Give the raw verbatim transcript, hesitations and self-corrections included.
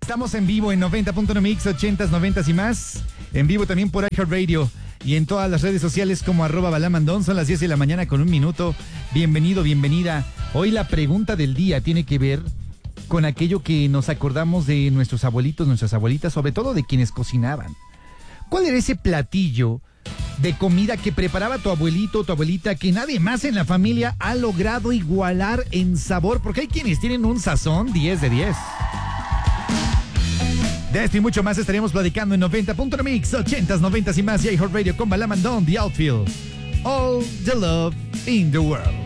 Estamos en vivo en noventa punto uno Mix, ochentas, noventas y más. En vivo también por iHeartRadio y en todas las redes sociales como arroba balamandón. Son las diez de la mañana con un minuto. Bienvenido, bienvenida. Hoy la pregunta del día tiene que ver con aquello que nos acordamos de nuestros abuelitos, nuestras abuelitas, sobre todo de quienes cocinaban. ¿Cuál era ese platillo de comida que preparaba tu abuelito o tu abuelita que nadie más en la familia ha logrado igualar en sabor? Porque hay quienes tienen un sazón diez de diez. De esto y mucho más estaremos platicando en noventa punto uno Mix, ochentas, noventas y más y iHeartRadio con Balamandón, The Outfield. All the love in the world.